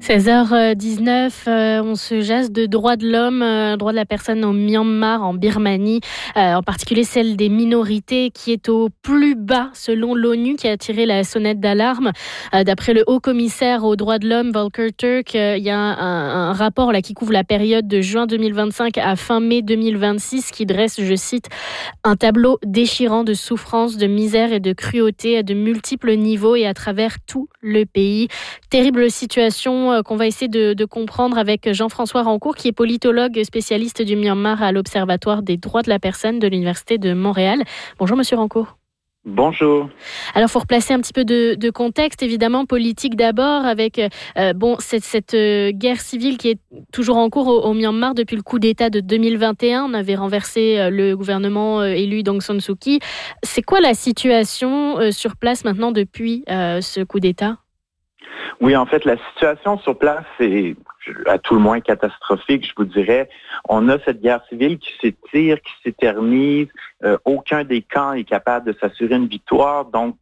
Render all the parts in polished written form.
16h19, on se jase de droits de l'homme, droits de la personne au Myanmar, en Birmanie, en particulier celle des minorités qui est au plus bas selon l'ONU qui a tiré la sonnette d'alarme. D'après le haut commissaire aux droits de l'homme, Volker Turk, il y a un rapport là, qui couvre la période de juin 2025 à fin mai 2026 qui dresse, je cite, un tableau déchirant de souffrance, de misère et de cruauté à de multiples niveaux et à travers tout le pays. Terrible situation qu'on va essayer de comprendre avec Jean-François Rancourt, qui est politologue spécialiste du Myanmar à l'Observatoire des droits de la personne de l'Université de Montréal. Bonjour Monsieur Rancourt. Bonjour. Alors, il faut replacer un petit peu de contexte, évidemment, politique d'abord, avec cette guerre civile qui est toujours en cours au Myanmar depuis le coup d'État de 2021. On avait renversé le gouvernement élu d'Aung San Suu Kyi. C'est quoi la situation sur place maintenant depuis ce coup d'État ? Oui, en fait, la situation sur place est à tout le moins catastrophique, je vous dirais. On a cette guerre civile qui s'étire, qui s'éternise. Aucun des camps est capable de s'assurer une victoire. Donc,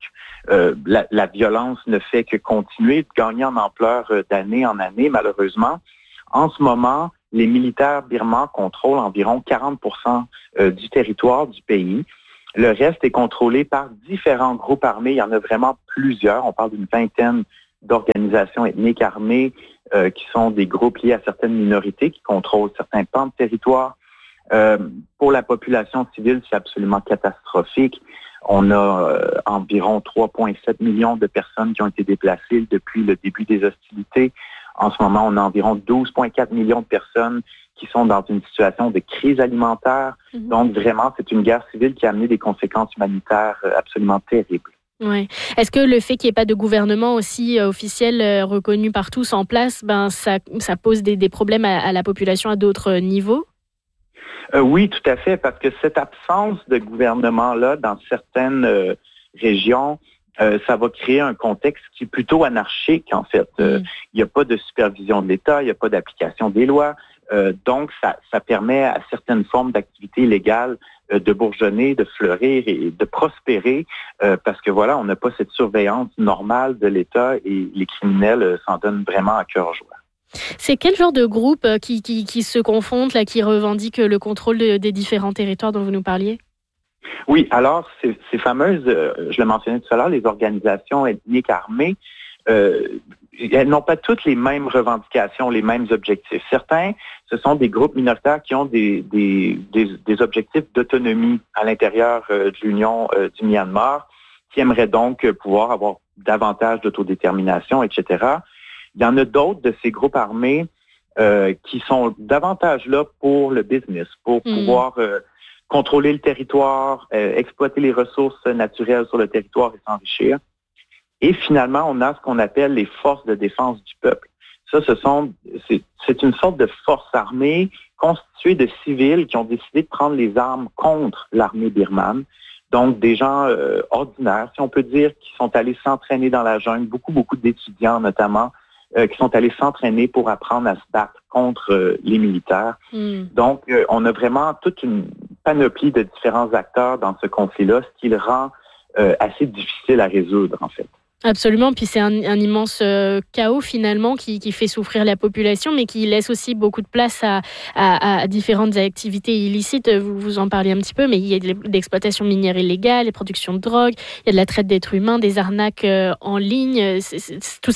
la violence ne fait que continuer, de gagner en ampleur d'année en année, malheureusement. En ce moment, les militaires birmans contrôlent environ 40% du territoire du pays. Le reste est contrôlé par différents groupes armés. Il y en a vraiment plusieurs. On parle d'une vingtaine d'organisations ethniques armées qui sont des groupes liés à certaines minorités qui contrôlent certains pans de territoire. Pour la population civile, c'est absolument catastrophique. On a environ 3,7 millions de personnes qui ont été déplacées depuis le début des hostilités. En ce moment, on a environ 12,4 millions de personnes qui sont dans une situation de crise alimentaire. Donc, vraiment, c'est une guerre civile qui a amené des conséquences humanitaires absolument terribles. Ouais. Est-ce que le fait qu'il n'y ait pas de gouvernement aussi officiel reconnu par tous en place, ça pose des problèmes à la population à d'autres niveaux? Oui, tout à fait, parce que cette absence de gouvernement-là dans certaines régions, ça va créer un contexte qui est plutôt anarchique, en fait. Il n'y a pas de supervision de l'État, il n'y a pas d'application des lois. Donc, ça permet à certaines formes d'activités illégales de bourgeonner, de fleurir et de prospérer parce que voilà, on n'a pas cette surveillance normale de l'État et les criminels s'en donnent vraiment à cœur joie. C'est quel genre de groupe qui se confrontent, là, qui revendiquent le contrôle des différents territoires dont vous nous parliez? Oui, alors, ces fameuses, je le mentionnais tout à l'heure, les organisations ethniques armées, elles n'ont pas toutes les mêmes revendications, les mêmes objectifs. Certains, ce sont des groupes minoritaires qui ont des objectifs d'autonomie à l'intérieur de l'Union du Myanmar, qui aimeraient donc pouvoir avoir davantage d'autodétermination, etc. Il y en a d'autres de ces groupes armés qui sont davantage là pour le business, pour pouvoir contrôler le territoire, exploiter les ressources naturelles sur le territoire et s'enrichir. Et finalement, on a ce qu'on appelle les forces de défense du peuple. Ça, c'est une sorte de force armée constituée de civils qui ont décidé de prendre les armes contre l'armée birmane. Donc, des gens ordinaires, si on peut dire, qui sont allés s'entraîner dans la jungle, beaucoup d'étudiants notamment, qui sont allés s'entraîner pour apprendre à se battre contre les militaires. Donc, on a vraiment toute une panoplie de différents acteurs dans ce conflit-là, ce qui le rend assez difficile à résoudre, en fait. Absolument, puis c'est un immense chaos finalement qui fait souffrir la population, mais qui laisse aussi beaucoup de place à différentes activités illicites. Vous en parliez un petit peu, mais il y a de l'exploitation minière illégale, les productions de drogue, il y a de la traite d'êtres humains, des arnaques en ligne. Tout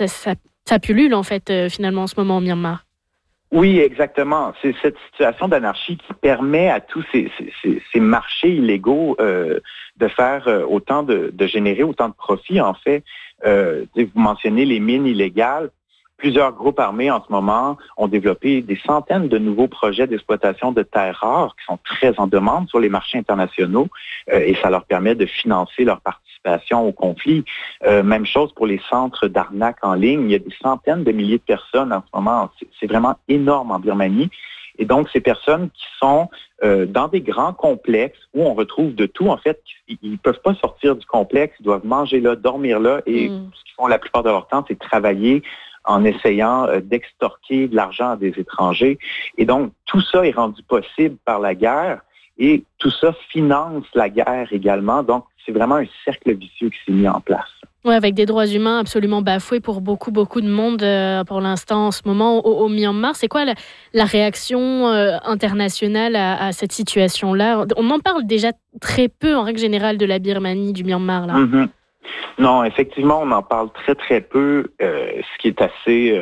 ça pullule en fait finalement en ce moment au Myanmar. Oui, exactement. C'est cette situation d'anarchie qui permet à tous ces marchés illégaux de faire de générer autant de profits, en fait. Vous mentionnez les mines illégales. Plusieurs groupes armés en ce moment ont développé des centaines de nouveaux projets d'exploitation de terres rares qui sont très en demande sur les marchés internationaux et ça leur permet de financer leur participation au conflit. Même chose pour les centres d'arnaque en ligne. Il y a des centaines de milliers de personnes en ce moment. C'est vraiment énorme en Birmanie. Et donc, ces personnes qui sont dans des grands complexes où on retrouve de tout, en fait, ils ne peuvent pas sortir du complexe, ils doivent manger là, dormir là et ce qu'ils font la plupart de leur temps, c'est travailler en essayant d'extorquer de l'argent à des étrangers. Et donc, tout ça est rendu possible par la guerre et tout ça finance la guerre également. Donc, c'est vraiment un cercle vicieux qui s'est mis en place. Ouais, avec des droits humains absolument bafoués pour beaucoup de monde pour l'instant en ce moment au Myanmar. C'est quoi la réaction internationale à cette situation-là? On en parle déjà très peu en règle générale de la Birmanie, du Myanmar là. Mm-hmm. Non, effectivement, on en parle très très peu, ce qui est assez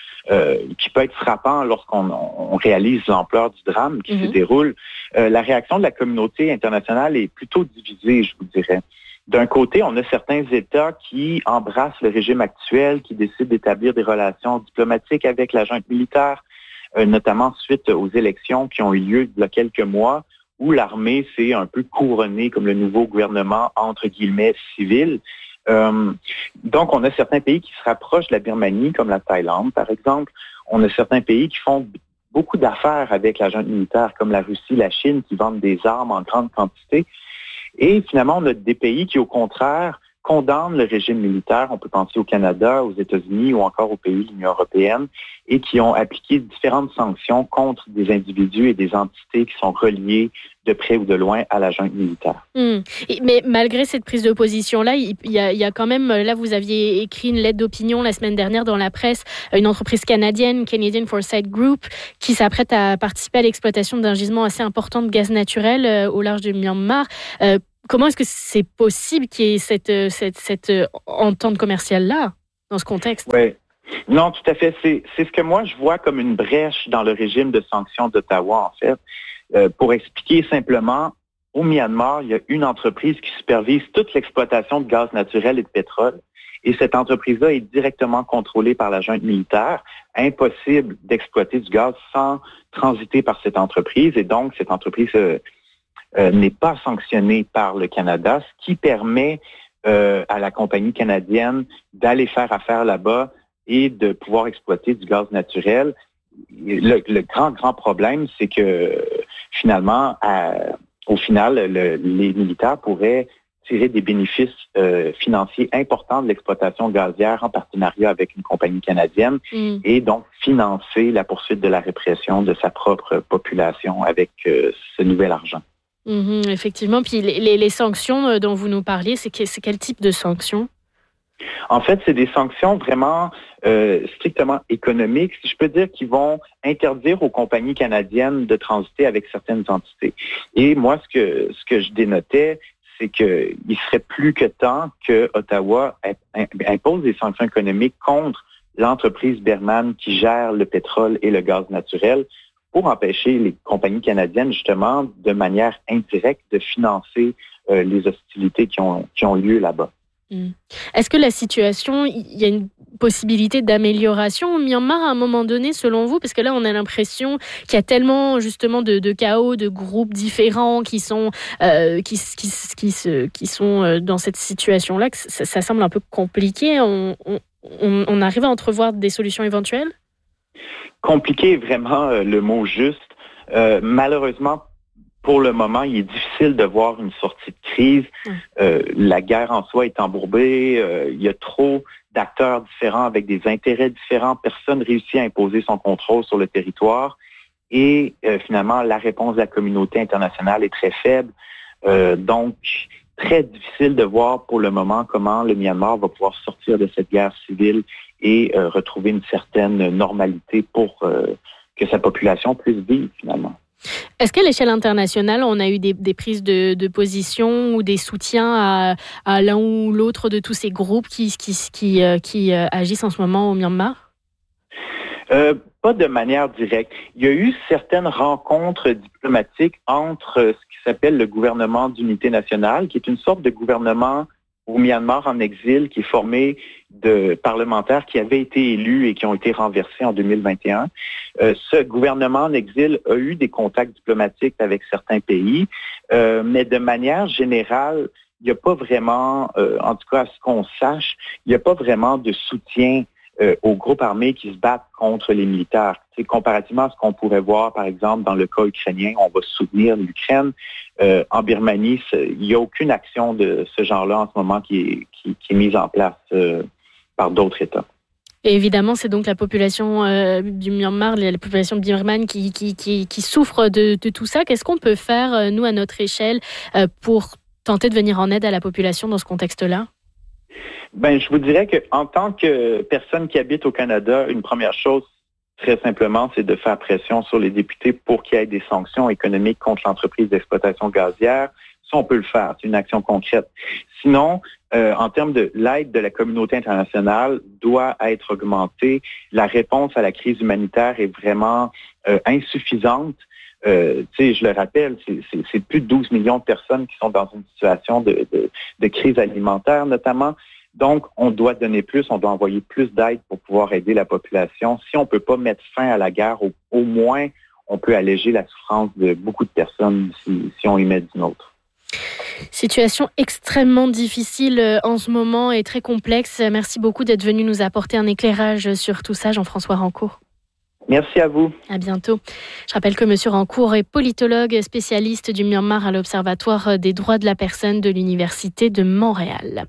qui peut être frappant lorsqu'on réalise l'ampleur du drame qui se déroule. La réaction de la communauté internationale est plutôt divisée, je vous dirais. D'un côté, on a certains États qui embrassent le régime actuel, qui décident d'établir des relations diplomatiques avec la junte militaire, notamment suite aux élections qui ont eu lieu il y a quelques mois, où l'armée s'est un peu couronnée comme le nouveau gouvernement, entre guillemets, civil. Donc, on a certains pays qui se rapprochent de la Birmanie, comme la Thaïlande, par exemple. On a certains pays qui font beaucoup d'affaires avec la junte militaire, comme la Russie, la Chine, qui vendent des armes en grande quantité. Et finalement, on a des pays qui, au contraire, condamnent le régime militaire. On peut penser au Canada, aux États-Unis ou encore aux pays de l'Union européenne et qui ont appliqué différentes sanctions contre des individus et des entités qui sont reliés de près ou de loin à la junte militaire. Mais malgré cette prise de position-là, il y a quand même, là vous aviez écrit une lettre d'opinion la semaine dernière dans la presse, une entreprise canadienne, Canadian Foresight Group, qui s'apprête à participer à l'exploitation d'un gisement assez important de gaz naturel au large du Myanmar. Comment est-ce que c'est possible qu'il y ait cette entente commerciale-là, dans ce contexte? Oui. Non, tout à fait. C'est ce que moi, je vois comme une brèche dans le régime de sanctions d'Ottawa, en fait. Pour expliquer simplement, au Myanmar, il y a une entreprise qui supervise toute l'exploitation de gaz naturel et de pétrole. Et cette entreprise-là est directement contrôlée par la junte militaire. Impossible d'exploiter du gaz sans transiter par cette entreprise. Et donc, cette entreprise n'est pas sanctionnée par le Canada, ce qui permet à la compagnie canadienne d'aller faire affaire là-bas et de pouvoir exploiter du gaz naturel. Le grand problème, c'est que finalement, au final, les militaires pourraient tirer des bénéfices financiers importants de l'exploitation gazière en partenariat avec une compagnie canadienne et donc financer la poursuite de la répression de sa propre population avec ce nouvel argent. Effectivement. Puis les sanctions dont vous nous parliez, c'est quel type de sanctions? En fait, c'est des sanctions vraiment strictement économiques, si je peux dire, qui vont interdire aux compagnies canadiennes de transiter avec certaines entités. Et moi, ce que je dénotais, c'est qu'il serait plus que temps que Ottawa impose des sanctions économiques contre l'entreprise Berman qui gère le pétrole et le gaz naturel pour empêcher les compagnies canadiennes, justement, de manière indirecte, de financer les hostilités qui ont lieu là-bas. Est-ce que la situation, il y a une possibilité d'amélioration au Myanmar à un moment donné, selon vous? Parce que là, on a l'impression qu'il y a tellement justement de chaos, de groupes différents qui sont dans cette situation-là que ça semble un peu compliqué. On arrive à entrevoir des solutions éventuelles? Compliqué est vraiment le mot juste. Malheureusement, pour le moment, il est difficile de voir une sortie de crise. La guerre en soi est embourbée. Il y a trop d'acteurs différents avec des intérêts différents. Personne ne réussit à imposer son contrôle sur le territoire. Et finalement, la réponse de la communauté internationale est très faible. Donc, très difficile de voir pour le moment comment le Myanmar va pouvoir sortir de cette guerre civile et retrouver une certaine normalité pour que sa population puisse vivre finalement. Est-ce qu'à l'échelle internationale, on a eu des prises de position ou des soutiens à l'un ou l'autre de tous ces groupes qui agissent en ce moment au Myanmar? Pas de manière directe. Il y a eu certaines rencontres diplomatiques entre ce qui s'appelle le gouvernement d'unité nationale, qui est une sorte de gouvernement au Myanmar en exil, qui est formé de parlementaires qui avaient été élus et qui ont été renversés en 2021. Ce gouvernement en exil a eu des contacts diplomatiques avec certains pays, mais de manière générale, il n'y a pas vraiment, en tout cas à ce qu'on sache, il n'y a pas vraiment de soutien aux groupes armés qui se battent contre les militaires. C'est comparativement à ce qu'on pourrait voir, par exemple, dans le cas ukrainien, on va soutenir l'Ukraine. En Birmanie, il n'y a aucune action de ce genre-là en ce moment qui est mise en place par d'autres États. Et évidemment, c'est donc la population du Myanmar, la population birmane qui souffre de tout ça. Qu'est-ce qu'on peut faire, nous, à notre échelle, pour tenter de venir en aide à la population dans ce contexte-là? Je vous dirais qu'en tant que personne qui habite au Canada, une première chose, très simplement, c'est de faire pression sur les députés pour qu'il y ait des sanctions économiques contre l'entreprise d'exploitation gazière. Ça, on peut le faire. C'est une action concrète. Sinon, en termes de l'aide de la communauté internationale doit être augmentée. La réponse à la crise humanitaire est vraiment insuffisante. Je le rappelle, c'est plus de 12 millions de personnes qui sont dans une situation de crise alimentaire, notamment. Donc, on doit donner plus, on doit envoyer plus d'aide pour pouvoir aider la population. Si on ne peut pas mettre fin à la guerre, au moins, on peut alléger la souffrance de beaucoup de personnes si on y met d'une autre. Situation extrêmement difficile en ce moment et très complexe. Merci beaucoup d'être venu nous apporter un éclairage sur tout ça, Jean-François Rancourt. Merci à vous. À bientôt. Je rappelle que M. Rancourt est politologue spécialiste du Myanmar à l'Observatoire des droits de la personne de l'Université de Montréal.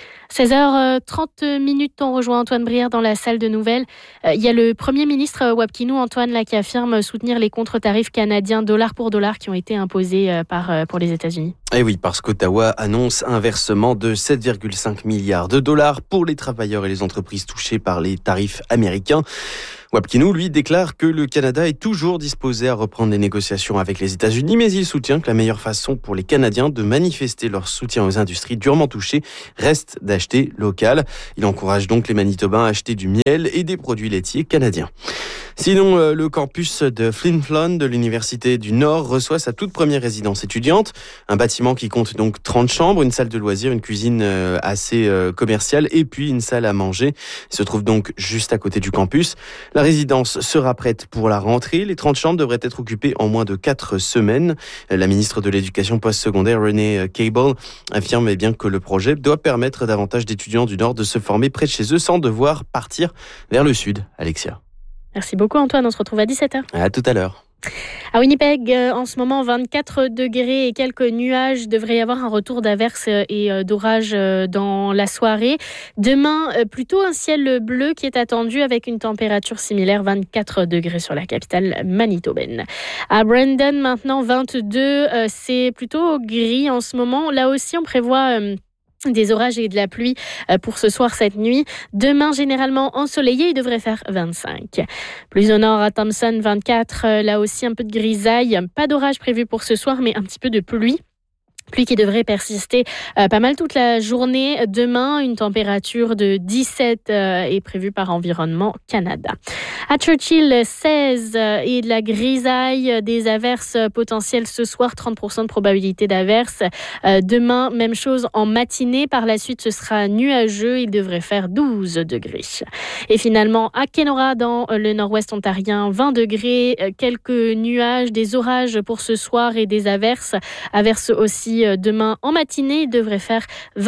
16h30, on rejoint Antoine Brière dans la salle de nouvelles. Il y a le Premier ministre Wapkinou, Antoine, là, qui affirme soutenir les contre-tarifs canadiens dollar pour dollar qui ont été imposés pour les États-Unis. Et oui, parce qu'Ottawa annonce un versement de 7,5 milliards de dollars pour les travailleurs et les entreprises touchées par les tarifs américains. Wapkinou, lui, déclare que le Canada est toujours disposé à reprendre les négociations avec les États-Unis, mais il soutient que la meilleure façon pour les Canadiens de manifester leur soutien aux industries durement touchées reste d'acheter local. Il encourage donc les Manitobains à acheter du miel et des produits laitiers canadiens. Sinon, le campus de Flin Flon de l'Université du Nord reçoit sa toute première résidence étudiante. Un bâtiment qui compte donc 30 chambres, une salle de loisirs, une cuisine assez commerciale et puis une salle à manger. Il se trouve donc juste à côté du campus. La résidence sera prête pour la rentrée. Les 30 chambres devraient être occupées en moins de 4 semaines. La ministre de l'Éducation postsecondaire, Renee Cable, affirme bien que le projet doit permettre à davantage d'étudiants du Nord de se former près de chez eux sans devoir partir vers le Sud. Alexia. Merci beaucoup Antoine, on se retrouve à 17h. À tout à l'heure. À Winnipeg, en ce moment, 24 degrés et quelques nuages. Il devrait y avoir un retour d'averses et d'orages dans la soirée. Demain, plutôt un ciel bleu qui est attendu avec une température similaire, 24 degrés sur la capitale manitobaine. À Brandon, maintenant, 22. C'est plutôt gris en ce moment. Là aussi, on prévoit des orages et de la pluie pour ce soir, cette nuit. Demain, généralement ensoleillé, il devrait faire 25. Plus au nord, à Thompson, 24. Là aussi, un peu de grisaille. Pas d'orage prévu pour ce soir, mais un petit peu de pluie. Pluie qui devrait persister pas mal toute la journée. Demain, une température de 17 est prévue par Environnement Canada. À Churchill, 16 et de la grisaille, des averses potentielles ce soir, 30% de probabilité d'averses. Demain, même chose en matinée. Par la suite, ce sera nuageux. Il devrait faire 12 degrés. Et finalement, à Kenora, dans le nord-ouest ontarien, 20 degrés, quelques nuages, des orages pour ce soir et des averses. Averses aussi demain en matinée, il devrait faire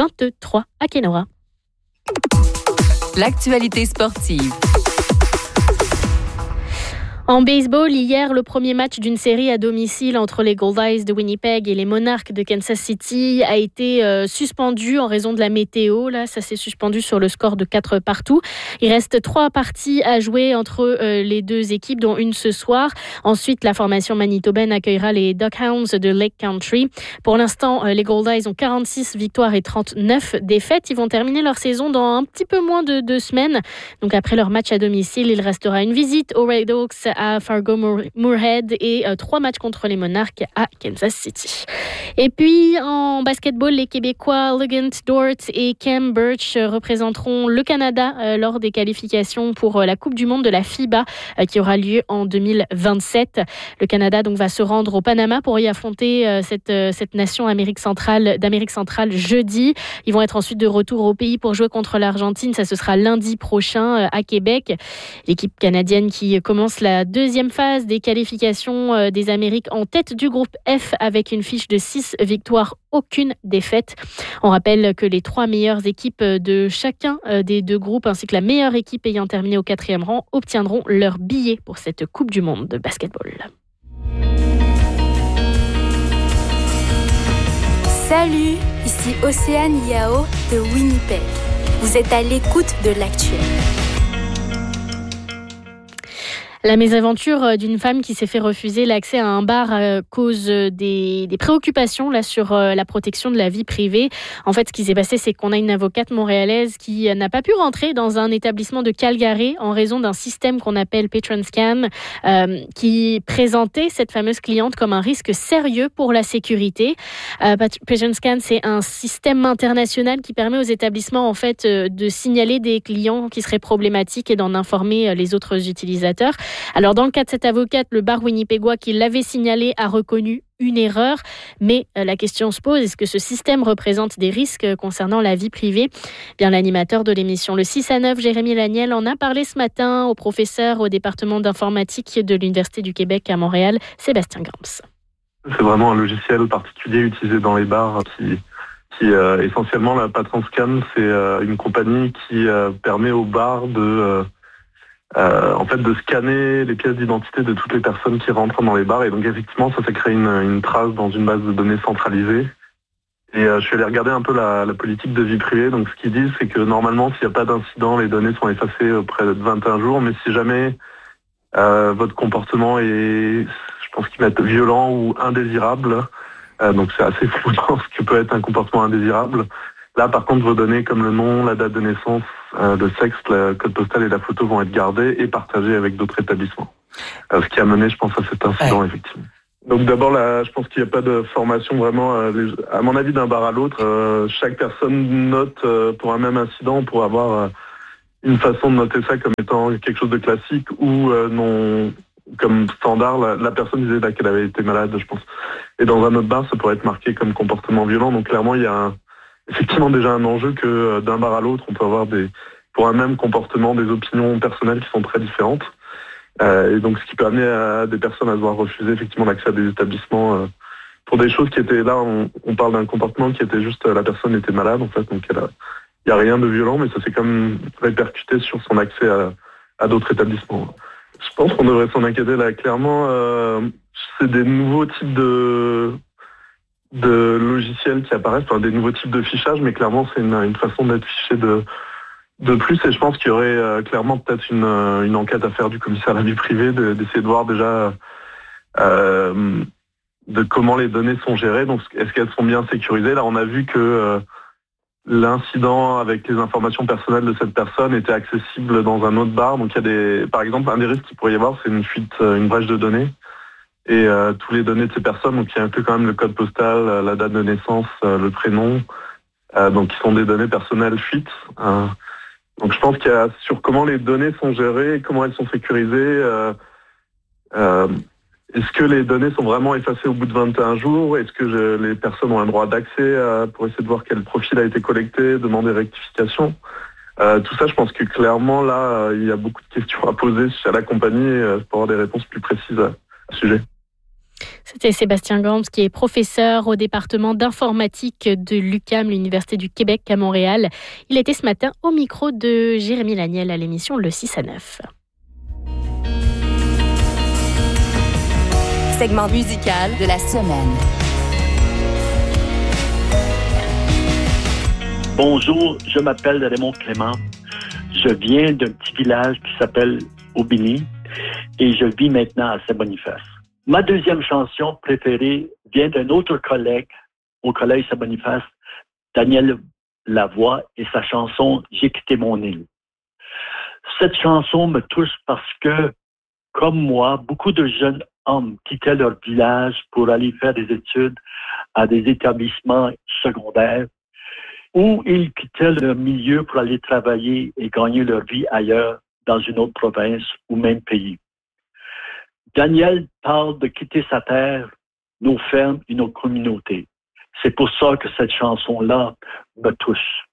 23 à Kenora. L'actualité sportive. En baseball, hier, le premier match d'une série à domicile entre les Goldeyes de Winnipeg et les Monarchs de Kansas City a été suspendu en raison de la météo. Là, ça s'est suspendu sur le score de 4 partout. Il reste 3 parties à jouer entre les deux équipes, dont une ce soir. Ensuite, la formation manitobaine accueillera les Duckhounds de Lake Country. Pour l'instant, les Goldeyes ont 46 victoires et 39 défaites. Ils vont terminer leur saison dans un petit peu moins de 2 semaines. Donc après leur match à domicile, il restera une visite aux Red Oaks à Fargo-Moorhead et 3 matchs contre les Monarchs à Kansas City. Et puis en basketball, les Québécois Legant Dort et Cam Birch représenteront le Canada lors des qualifications pour la Coupe du Monde de la FIBA qui aura lieu en 2027. Le Canada donc va se rendre au Panama pour y affronter cette nation d'Amérique centrale jeudi. Ils vont être ensuite de retour au pays pour jouer contre l'Argentine. Ça, ce sera lundi prochain à Québec. L'équipe canadienne qui commence la deuxième phase des qualifications des Amériques en tête du groupe F avec une fiche de 6 victoires, aucune défaite. On rappelle que les 3 meilleures équipes de chacun des 2 groupes ainsi que la meilleure équipe ayant terminé au 4e rang obtiendront leur billet pour cette Coupe du Monde de basketball. Salut, ici Océane Yao de Winnipeg. Vous êtes à l'écoute de l'actuel. La mésaventure d'une femme qui s'est fait refuser l'accès à un bar cause des préoccupations là, sur la protection de la vie privée. En fait, ce qui s'est passé, c'est qu'on a une avocate montréalaise qui n'a pas pu rentrer dans un établissement de Calgary en raison d'un système qu'on appelle Patron Scam qui présentait cette fameuse cliente comme un risque sérieux pour la sécurité. Patron Scam, c'est un système international qui permet aux établissements en fait, de signaler des clients qui seraient problématiques et d'en informer les autres utilisateurs. Alors, dans le cas de cette avocate, le bar winnipégois qui l'avait signalé a reconnu une erreur, mais la question se pose, est-ce que ce système représente des risques concernant la vie privée ? Bien, l'animateur de l'émission Le 6 à 9, Jérémy Laniel, en a parlé ce matin au professeur au département d'informatique de l'Université du Québec à Montréal, Sébastien Grams. C'est vraiment un logiciel particulier utilisé dans les bars qui essentiellement, la Patron Scam, c'est une compagnie qui permet aux bars de scanner les pièces d'identité de toutes les personnes qui rentrent dans les bars. Et donc, effectivement, ça crée une trace dans une base de données centralisée. Et je suis allé regarder un peu la politique de vie privée. Donc, ce qu'ils disent, c'est que normalement, s'il n'y a pas d'incident, les données sont effacées près de 21 jours. Mais si jamais votre comportement est, je pense qu'ils mettent violent ou indésirable, donc c'est assez flou dans ce que peut être un comportement indésirable. Là, par contre, vos données comme le nom, la date de naissance, le sexe, le code postal et la photo vont être gardés et partagés avec d'autres établissements. Ce qui a mené, je pense, à cet incident, effectivement. Donc d'abord, là, je pense qu'il n'y a pas de formation vraiment, à mon avis, d'un bar à l'autre. Chaque personne note pour un même incident pour avoir une façon de noter ça comme étant quelque chose de classique ou non, comme standard. La personne disait là qu'elle avait été malade, je pense. Et dans un autre bar, ça pourrait être marqué comme comportement violent. Donc clairement, il y a effectivement déjà un enjeu que d'un bar à l'autre, on peut avoir pour un même comportement des opinions personnelles qui sont très différentes. Et donc ce qui peut amener à des personnes à devoir refuser effectivement l'accès à des établissements pour des choses qui étaient là, on parle d'un comportement qui était juste la personne était malade en fait, donc il n'y a rien de violent, mais ça s'est quand même répercuté sur son accès à d'autres établissements. Je pense qu'on devrait s'en inquiéter là, clairement. C'est des nouveaux types de logiciels qui apparaissent, enfin des nouveaux types de fichage, mais clairement c'est une façon d'être fiché de plus, et je pense qu'il y aurait clairement peut-être une enquête à faire du commissaire à la vie privée, d'essayer de voir déjà de comment les données sont gérées, donc est-ce qu'elles sont bien sécurisées. Là on a vu que l'incident avec les informations personnelles de cette personne était accessible dans un autre bar, donc il y a par exemple un des risques qu'il pourrait y avoir, c'est une fuite, une brèche de données. Et tous les données de ces personnes, donc il inclut quand même le code postal, la date de naissance, le prénom, donc qui sont des données personnelles fuites. Donc je pense qu'il y a sur comment les données sont gérées, comment elles sont sécurisées. Est-ce que les données sont vraiment effacées au bout de 21 jours? Est-ce que les personnes ont un droit d'accès pour essayer de voir quel profil a été collecté, demander rectification? Tout ça, je pense que clairement là, il y a beaucoup de questions à poser à la compagnie pour avoir des réponses plus précises à ce sujet. C'était Sébastien Grams, qui est professeur au département d'informatique de l'UQAM, l'Université du Québec à Montréal. Il était ce matin au micro de Jérémy Laniel à l'émission Le 6 à 9. Segment musical de la semaine. Bonjour, je m'appelle Raymond Clément. Je viens d'un petit village qui s'appelle Aubigny et je vis maintenant à Saint-Boniface. Ma deuxième chanson préférée vient d'un autre collègue au Collège Saint-Boniface, Daniel Lavoie, et sa chanson « J'ai quitté mon île ». Cette chanson me touche parce que, comme moi, beaucoup de jeunes hommes quittaient leur village pour aller faire des études à des établissements secondaires, ou ils quittaient leur milieu pour aller travailler et gagner leur vie ailleurs, dans une autre province ou même pays. Daniel parle de quitter sa terre, nos fermes et nos communautés. C'est pour ça que cette chanson-là me touche.